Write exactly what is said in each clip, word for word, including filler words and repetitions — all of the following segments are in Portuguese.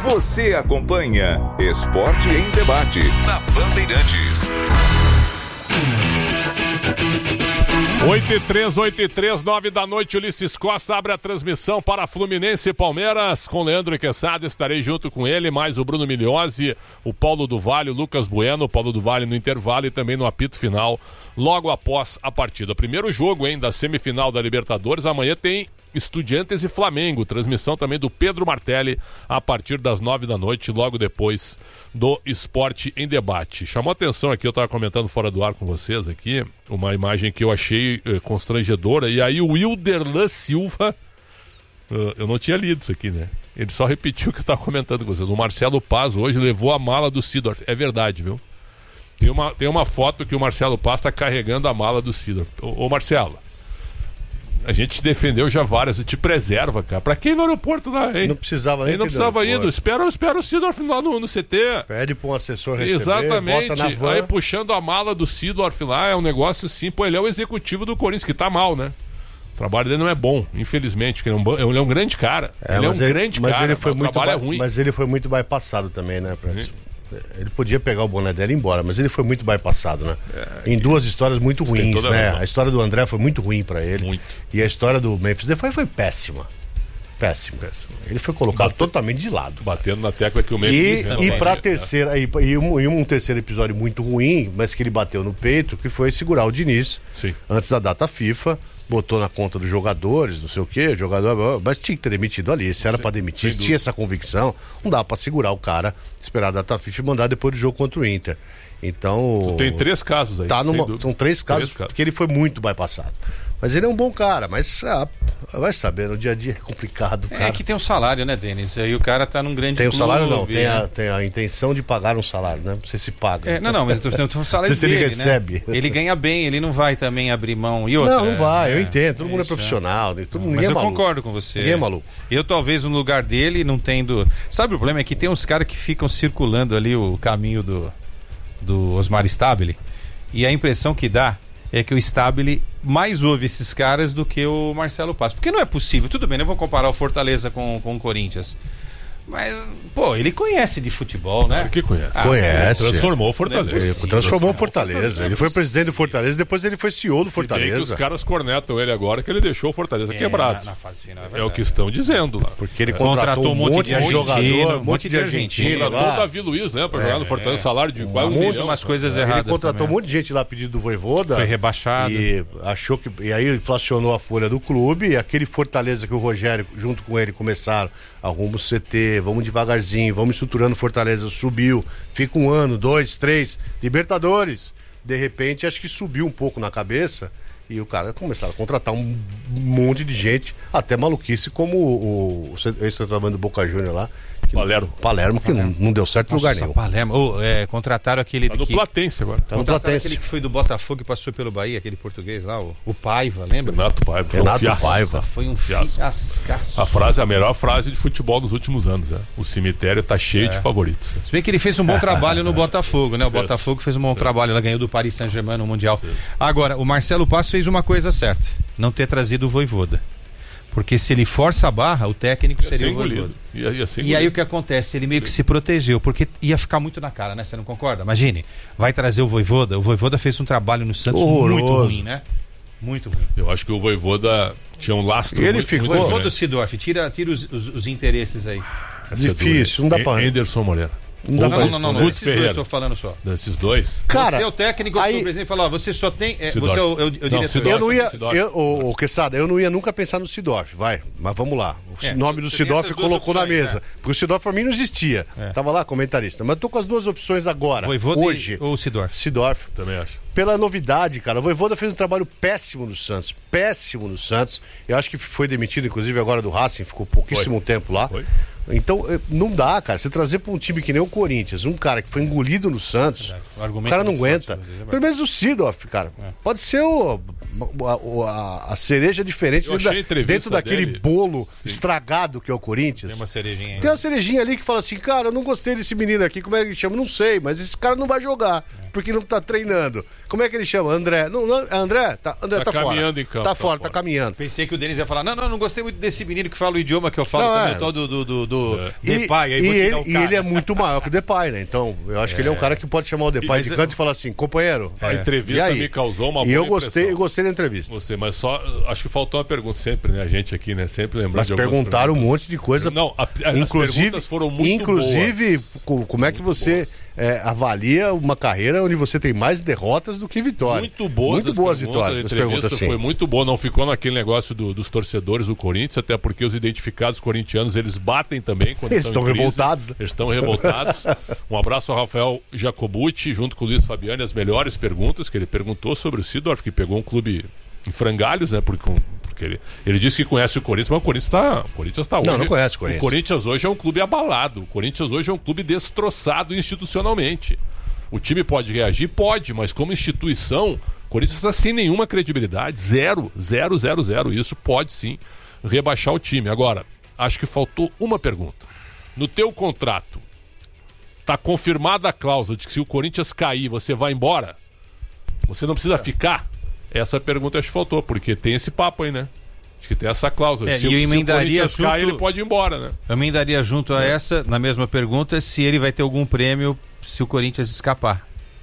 Você acompanha Esporte em Debate na Bandeirantes. oito e três, oito e três, nove da noite, Ulisses Costa abre a transmissão para Fluminense e Palmeiras com Leandro Quesada, estarei junto com ele, mais o Bruno Migliozzi, o Paulo do Vale, o Lucas Bueno, o Paulo do Vale no intervalo e também no apito final, logo após a partida. Primeiro jogo, hein, da semifinal da Libertadores, amanhã tem Estudiantes e Flamengo, transmissão também do Pedro Martelli a partir das nove da noite, logo depois do Esporte em Debate. Chamou atenção aqui, eu estava comentando fora do ar com vocês aqui, uma imagem que eu achei eh, constrangedora, e aí o Wilderlan Silva, uh, eu não tinha lido isso aqui, né? Ele só repetiu o que eu estava comentando com vocês. O Marcelo Paz hoje levou a mala do Seedorf, é verdade, viu? Tem uma, tem uma foto que o Marcelo Paz está carregando a mala do Seedorf. Ô, ô Marcelo, a gente te defendeu já várias, te preserva, cara. Pra quem no aeroporto lá, hein? Não precisava nem. Ele não precisava ir. Espera, espera o Seedorf lá no, no C T. Pede pra um assessor receber. Exatamente. Bota na van. Aí puxando a mala do Seedorf lá, é um negócio assim. Pô, ele é o executivo do Corinthians, que tá mal, né? O trabalho dele não é bom, infelizmente. Ele é um, ele é um grande cara. É, ele é um ele, grande mas cara. Ele foi mas muito o trabalho ba- é ruim. Mas ele foi muito bypassado também, né, Fred? Ele podia pegar o boné dela e ir embora, mas ele foi muito bypassado, né? É, em duas histórias muito ruins, né? A, a história do André foi muito ruim pra ele. Muito. E a história do Memphis Depay foi péssima. Péssimo. Péssimo. Ele foi colocado Bate... totalmente de lado. Batendo na tecla que o Memphis... E, e pra terceira, né? e, e, um, e um terceiro episódio muito ruim, mas que ele bateu no peito, que foi segurar o Diniz. Sim. Antes da data FIFA, botou na conta dos jogadores, não sei o quê, jogador, mas tinha que ter demitido ali. Se era Sim, pra demitir, tinha essa convicção, não dá pra segurar o cara, esperar a data FIFA e mandar depois do jogo contra o Inter. Então... Tu tem três casos aí. Tá numa, são três casos, três casos, porque ele foi muito bypassado. Mas ele é um bom cara, mas ah, vai saber, no dia a dia é complicado, cara. É que tem um salário, né, Denis? Aí o cara tá num grande Tem um clube, salário não, né? tem a, tem a intenção de pagar um salário, né? Não sei se paga. É, não, não, mas eu tô dizendo o salário se dele, ele recebe. Né? Ele ganha bem, ele não vai também abrir mão. E outra, não, não vai, é, eu entendo, todo é mundo isso, é profissional, é. todo mundo Mas é eu maluco. concordo com você. Ninguém é maluco. Eu talvez no lugar dele não tendo... Sabe o problema? É que tem uns caras que ficam circulando ali o caminho do, do Osmar Stabile, e a impressão que dá é que o Stabile mais ouve esses caras do que o Marcelo Paz. Porque não é possível. Tudo bem, não vou comparar o Fortaleza com, com o Corinthians. Mas, pô, ele conhece de futebol, né? Claro que conhece. Ah, conhece. Transformou o Fortaleza. Ele transformou o Fortaleza. Ele foi presidente do Fortaleza, depois ele foi C E O do Fortaleza. Se bem que os caras cornetam ele agora que ele deixou o Fortaleza é, quebrado. Na, na fase final, é, é o que estão dizendo lá. Porque ele contratou, contratou um monte de, de jogador, um monte de argentino. Contratou o Davi Luiz, né? Pra é, jogar no Fortaleza, salário de quase um milhão. Umas coisas erradas. Ele contratou também. um monte de gente lá pedindo do Voivoda. Foi rebaixado. E achou que. E aí inflacionou a folha do clube. E aquele Fortaleza que o Rogério, junto com ele, começaram. Arruma o C T, vamos devagarzinho, vamos estruturando Fortaleza, subiu, fica um ano, dois, três, Libertadores. De repente, acho que subiu um pouco na cabeça e o cara começaram a contratar um monte de gente, até maluquice, como o, o, o ex-centroavante do Boca Júnior lá. Que, Palermo. Palermo, que Palermo. Não, não deu certo em lugar nenhum. Palermo. Oh, é, contrataram aquele... Tá no que... Platense agora. Tá no Contrataram Platense. aquele que foi do Botafogo e passou pelo Bahia, aquele português lá, o, o Paiva, lembra? Renato Paiva. Renato Foi um Paiva. Foi um fiasco. fiascaço. A frase, a melhor frase de futebol dos últimos anos. É. O cemitério tá cheio é. de favoritos. Se bem que ele fez um bom trabalho no Botafogo, né? O fez. Botafogo fez um bom fez. trabalho, ela ganhou do Paris Saint-Germain no Mundial. Fez. Agora, o Marcelo Paz fez uma coisa certa, não ter trazido o Voivoda. Porque se ele força a barra, o técnico ia seria o Voivoda. Ia, ia e aí o que acontece? Ele meio que se protegeu, porque ia ficar muito na cara, né? Você não concorda? Imagine, vai trazer o Voivoda. O Voivoda fez um trabalho no Santos horroroso. Muito ruim, né? Muito ruim. Eu acho que o Voivoda tinha um lastro ele muito, ficou, muito Voivoda do Seedorf, tira, tira os, os, os interesses aí. Difícil, não dá pra... Anderson Moreira. Não, não, não, não, não. Esses Ferreira. dois eu estou falando só. Desses dois? Cara, você é o técnico, aí... o presidente falou, ó, você só tem... É, você é o, é o, o diretor. Não, Sidorf, eu não ia... Eu, o, o Quesada, eu não ia nunca pensar no Seedorf, vai. Mas vamos lá. O é, nome do Seedorf colocou opções, na mesa. É. Porque o Seedorf pra mim não existia. É. Tava lá, comentarista. Mas tô com as duas opções agora. Voivoda hoje. Ou o Seedorf? Seedorf. Também acho. Pela novidade, cara. O Voivoda fez um trabalho péssimo no Santos. Péssimo no Santos. Eu acho que foi demitido, inclusive, agora do Racing. Ficou pouquíssimo foi. tempo lá. Foi. Então, não dá, cara. Você trazer pra um time que nem o Corinthians, um cara que foi engolido no Santos, o, o cara não aguenta. Forte, Pelo menos o Seedorf, cara. É. Pode ser o, a, a, a cereja diferente dentro, dentro daquele dele. bolo Sim. estragado que é o Corinthians. Tem uma cerejinha aí. Tem uma cerejinha ali que fala assim, cara, eu não gostei desse menino aqui, como é que ele chama? Não sei, mas esse cara não vai jogar, é. porque não tá treinando. Como é que ele chama? André? Não, não, André? Tá, André tá, tá fora. Caminhando em campo, tá, tá fora, fora, tá caminhando. Pensei que o Denis ia falar, não, não, não gostei muito desse menino que fala o idioma que eu falo não, também, é. todo do, do, do do é. Depay. Aí e, vou ele, tirar o e cara. ele é muito maior que o Depay, né? Então, eu acho é. que ele é um cara que pode chamar o Depay de canto e falar assim, companheiro. A entrevista me causou uma boa E eu gostei, impressão. eu gostei da entrevista. Gostei, mas só, acho que faltou uma pergunta sempre, né? A gente aqui, né? Sempre lembrando Mas de perguntaram um monte de coisa. Não, a, as inclusive, perguntas foram muito inclusive, boas. como é que muito você é, avalia uma carreira onde você tem mais derrotas do que vitórias? Muito boas, muito boas perguntas, vitórias. A entrevista assim. foi muito boa, não ficou naquele negócio do, dos torcedores do Corinthians, até porque os identificados corintianos, eles batem também. Quando eles estão revoltados. Eles estão revoltados. Um abraço ao Rafael Jacobucci, junto com o Luiz Fabiani, as melhores perguntas que ele perguntou sobre o Seedorf, que pegou um clube em frangalhos, né? Porque, porque ele, ele disse que conhece o Corinthians, mas o Corinthians está o Corinthians tá hoje. Não, não conhece o Corinthians. O Corinthians hoje é um clube abalado. O Corinthians hoje é um clube destroçado institucionalmente. O time pode reagir? Pode, mas como instituição, o Corinthians está sem nenhuma credibilidade. Zero, zero, zero, zero. Isso pode sim rebaixar o time. Agora, acho que faltou uma pergunta. No teu contrato, está confirmada a cláusula de que se o Corinthians cair, você vai embora? Você não precisa ficar? Essa pergunta acho que faltou, porque tem esse papo aí, né? Acho que tem essa cláusula. É, se, e eu emendaria se o Corinthians cai, junto... ele pode ir embora, né? Eu emendaria junto a é. essa, na mesma pergunta, se ele vai ter algum prêmio se o Corinthians escapar.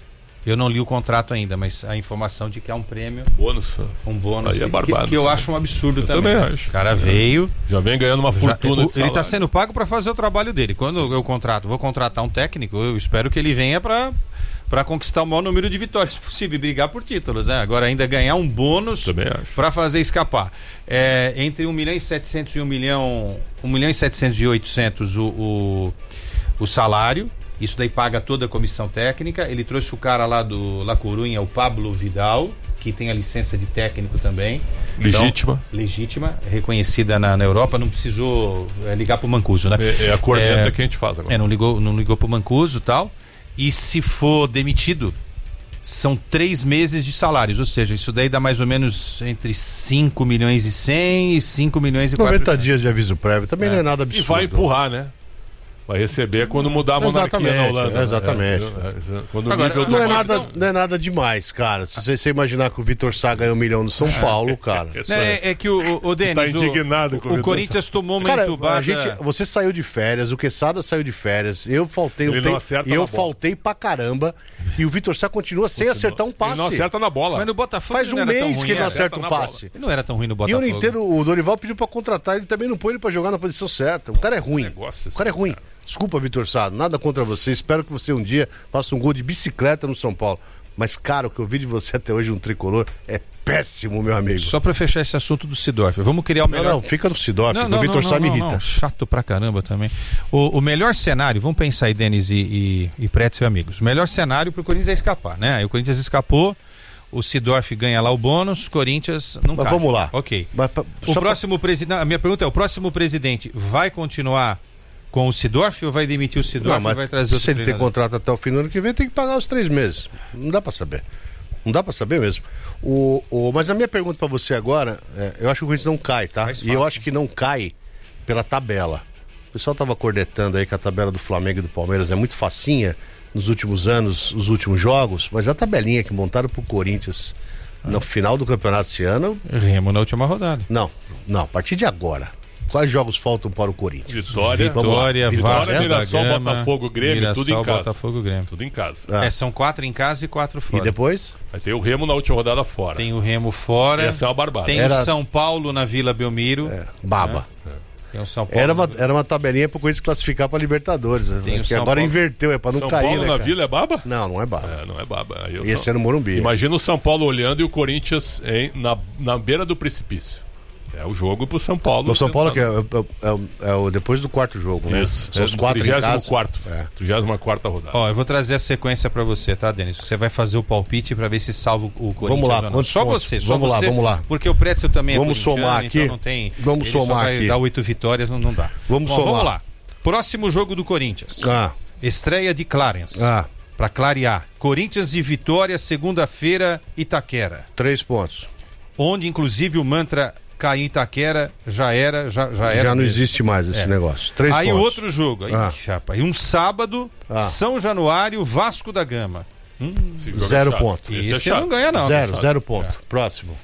Eu não li o contrato ainda, mas a informação de que há um prêmio. Bônus. Um bônus. Aí é barbado, que, que eu acho um absurdo eu também. também acho. O cara veio. Já vem ganhando uma fortuna. Já, de ele está sendo pago para fazer o trabalho dele. Quando Sim. eu contrato, vou contratar um técnico, eu espero que ele venha para para conquistar o maior número de vitórias possível e brigar por títulos, né? Agora ainda ganhar um bônus para fazer escapar. É, entre um milhão e setecentos e um milhão, um milhão e setecentos e oitocentos o, o, o salário. Isso daí paga toda a comissão técnica. Ele trouxe o cara lá do La Corunha, o Pablo Vidal, que tem a licença de técnico também. Legítima. Então, legítima, reconhecida na, na Europa. Não precisou é, ligar pro Mancuso, né? É, é a corneta é, que a gente faz agora. É, não ligou, não ligou pro Mancuso e tal. E se for demitido, são três meses de salários. Ou seja, isso daí dá mais ou menos entre cinco milhões e cem e cinco milhões e quatrocentos. noventa dias de aviso prévio também é. não é nada absurdo. E vai empurrar, né? Vai receber quando mudar a monarquia exatamente, na Holanda. Exatamente. É, é, é, quando Agora, nível não, do é nada, não é nada demais, cara. Se você, você imaginar que o Vitor Sá ganhou um milhão no São Paulo, cara. É, é que o, o, o Denis, tá indignado o, com o, o Corinthians tomou uma cara, entubada. A gente, você saiu de férias, o Quesada saiu de férias, eu faltei Ele um não tempo, acerta eu na bola. faltei pra caramba e o Vitor Sá continua sem continua. acertar um passe. Ele não acerta na bola. Mas no Botafogo faz um mês que ele não acerta um passe. Ele não era tão ruim no E Botafogo. eu não entendo, o Dorival pediu pra contratar, ele também não põe ele pra jogar na posição certa. O cara é ruim. O cara é ruim. Desculpa, Vitor Sá, nada contra você. Espero que você um dia faça um gol de bicicleta no São Paulo. Mas, cara, o que eu vi de você até hoje, um tricolor, é péssimo, meu amigo. Só pra fechar esse assunto do Seedorf, vamos criar o melhor... Não, não, fica no Seedorf, não, não, o Vitor Sá me irrita. Não, chato pra caramba também. O, o melhor cenário, vamos pensar aí, Denis e, e, e Pretzel, amigos. O melhor cenário pro Corinthians é escapar, né? Aí o Corinthians escapou, o Seedorf ganha lá o bônus, Corinthians não Mas cai. vamos lá. Ok. Mas, o próximo pra... presidente... A minha pergunta é, o próximo presidente vai continuar com o Seedorf ou vai demitir o Seedorf ou vai trazer outro se ele tem treinador? contrato até o fim do ano que vem, tem que pagar os três meses. Não dá pra saber. Não dá pra saber mesmo. O, o, mas a minha pergunta pra você agora, é, eu acho que o Corinthians não cai, tá? E eu acho que não cai pela tabela. O pessoal tava cornetando aí que a tabela do Flamengo e do Palmeiras é muito facinha nos últimos anos, os últimos jogos, mas a tabelinha que montaram pro Corinthians ah. no final do campeonato esse ano... Remo na última rodada. Não, não, a partir de agora. Quais jogos faltam para o Corinthians? Vitória, Vitória, Vitória, Mirassol, Botafogo, Grêmio, Mirassol, tudo em casa. Botafogo, Grêmio. Tudo em casa. Ah. É, são quatro em casa e quatro fora. E depois? Vai ter o Remo na última rodada fora. Tem o Remo fora. Essa é uma barbada. Tem Era... o São Paulo na Vila Belmiro. É, baba. É. Tem o São Paulo. Era uma, era uma tabelinha para o Corinthians classificar para Libertadores. Tem né? Que agora Paulo... inverteu, é para não São cair. São Paulo né, na cara? Vila é baba? Não, não é baba. É, não é baba. Aí Ia ser no Morumbi. Imagina o São Paulo olhando e o Corinthians em, na, na beira do precipício. É o jogo pro São Paulo. O São Paulo que é, é, é, é o depois do quarto jogo, né? Isso. São os quatro em casa. É. trigésima quarta rodada. Ó, eu vou trazer a sequência pra você, tá, Denis? Você vai fazer o palpite pra ver se salva o Corinthians. Vamos lá, ou não. quantos Só pontos? você, só vamos você. Lá, vamos lá. Porque o Pretzel também vamos é somar aqui. Então não tem. Vamos ele somar só vai aqui. dar oito vitórias, não, não dá. Vamos Bom, somar. Vamos lá. Próximo jogo do Corinthians. Ah. Estreia de Clarence. Ah. Pra clarear. Corinthians e Vitória, segunda-feira, Itaquera. Três pontos. Onde, inclusive, o mantra cair Itaquera já era, já, já era. Já não mesmo. existe mais esse é. negócio. Três aí pontos. outro jogo. Aí, ah. chapa. E um sábado, ah. São Januário, Vasco da Gama. Hum, zero ponto. Esse, Esse é não ganha, não. Zero, zero ponto. É. Próximo.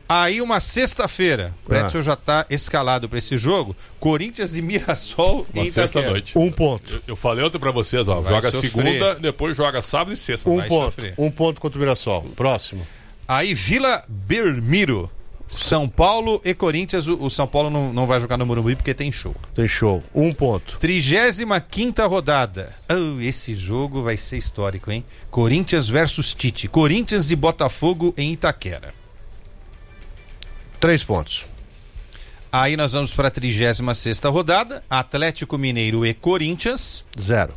Aí uma sexta-feira, o Pretzel ah. já está escalado para esse jogo, Corinthians e Mirassol uma em sexta-noite. Um ponto. Eu, eu falei ontem para vocês, ó, joga sofrer. segunda, depois joga sábado e sexta. Um Vai ponto, sofrer. um ponto contra o Mirassol. Próximo. Aí Vila Belmiro, São Paulo e Corinthians. O, o São Paulo não, não vai jogar no Morumbi porque tem show. Tem show. Um ponto. trigésima quinta rodada. Oh, esse jogo vai ser histórico, hein? Corinthians versus Tite. Corinthians e Botafogo em Itaquera. Três pontos. Aí nós vamos para a trigésima sexta rodada. Atlético Mineiro e Corinthians. Zero.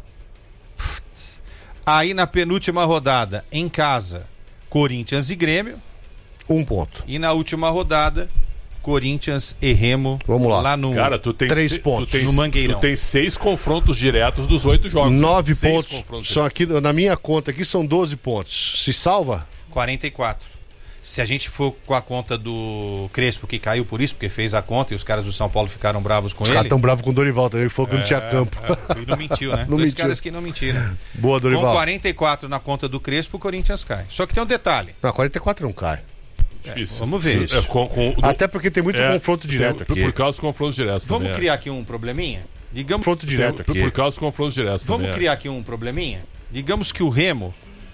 Aí na penúltima rodada, em casa, Corinthians e Grêmio. Um ponto. E na última rodada, Corinthians e Remo. Vamos lá. Lá no Cara, tu tem três se, pontos. Tu tem, no Mangueirão. Tu tem seis confrontos diretos dos oito jogos. Nove seis pontos. Só aqui, na minha conta aqui, são doze pontos. Se salva? quarenta e quatro. Se a gente for com a conta do Crespo, que caiu por isso, porque fez a conta e os caras do São Paulo ficaram bravos com os ele. Os caras estão bravos com o Dorival também, que falou que é, não tinha campo. É, e não mentiu, né? Não Dois mentiu. caras que não mentiram. Boa, Dorival. Com quarenta e quatro na conta do Crespo, o Corinthians cai. Só que tem um detalhe. Não, quarenta e quatro não cai. Difícil. É, vamos ver. É, com, com, Até porque tem muito é, confronto direto tem, aqui. Por causa dos confrontos diretos. Vamos também, criar é. aqui um probleminha? Digamos, confronto direto tem, aqui. Por causa dos confrontos diretos. Vamos também, criar é. aqui um probleminha? Digamos que o Remo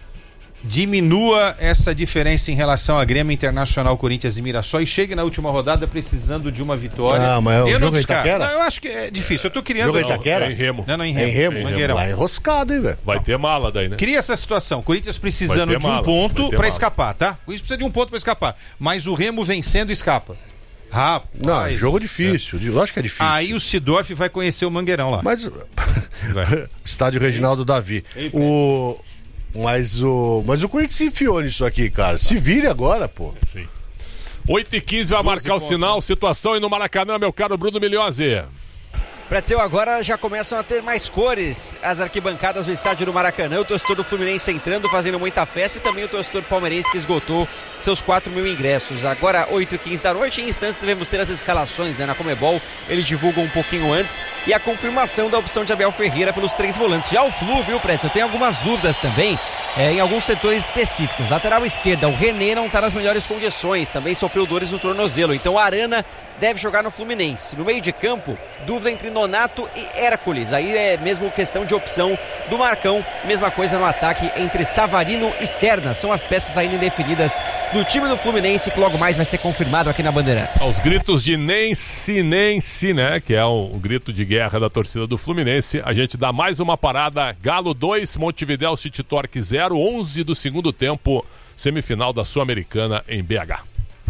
diminua essa diferença em relação a Grêmio, Internacional, Corinthians e Mirassol e chegue na última rodada precisando de uma vitória. Ah, mas o eu jogo não é descarto. Itaquera? Não, eu acho que é difícil. Eu tô criando. Jogo é Não, Itaquera? é em Remo. Não, não, em É Remo. em Remo? Em Mangueirão. Lá é enroscado, hein, velho? Vai ter mala daí, né? Cria essa situação. Corinthians precisando Vai ter de um mala, ponto vai ter pra mala. escapar, tá? O Corinthians precisa de um ponto pra escapar. Mas o Remo vencendo escapa. Rapaz. Não, é jogo difícil. É. Lógico que é difícil. Aí o Sidorf vai conhecer o Mangueirão lá. Mas. Estádio Reginaldo Davi. O. Mas o. Mas o Corinthians se enfiou nisso aqui, cara. Se vire agora, pô. Sim. oito e quinze vai marcar o sinal. Situação aí no Maracanã, meu caro Bruno Milhozzi. Pretzel, agora já começam a ter mais cores as arquibancadas do estádio do Maracanã. O torcedor do Fluminense entrando, fazendo muita festa, e também o torcedor palmeirense que esgotou seus quatro mil ingressos. Agora, oito e quinze da noite, em instantes devemos ter as escalações, né? Na Comebol, eles divulgam um pouquinho antes, e a confirmação da opção de Abel Ferreira pelos três volantes. Já o Flu, viu, Pretzel? Eu tenho algumas dúvidas também é, em alguns setores específicos. Lateral esquerda, o René não está nas melhores condições, também sofreu dores no tornozelo, então a Arana deve jogar no Fluminense. No meio de campo, dúvida entre Nonato e Hércules. Aí é mesmo questão de opção do Marcão. Mesma coisa no ataque entre Savarino e Serna. São as peças ainda indefinidas do time do Fluminense, que logo mais vai ser confirmado aqui na Bandeirantes. Aos gritos de Nense, Nense, né? Que é o, o grito de guerra da torcida do Fluminense. A gente dá mais uma parada. Galo dois, Montevidéu City Torque zero, onze do segundo tempo, semifinal da Sul-Americana em B H.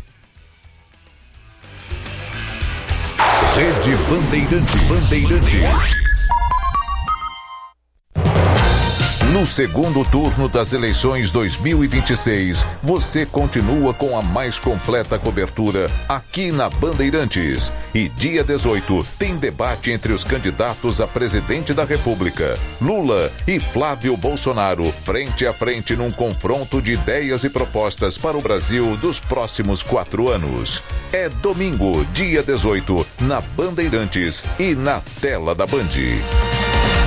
Rede Bandeirantes. Bandeirantes. No segundo turno das eleições dois mil e vinte e seis, você continua com a mais completa cobertura aqui na Bandeirantes. E dia dezoito tem debate entre os candidatos a presidente da República, Lula e Flávio Bolsonaro, frente a frente num confronto de ideias e propostas para o Brasil dos próximos quatro anos. É domingo, dia dezoito, na Bandeirantes e na tela da Band.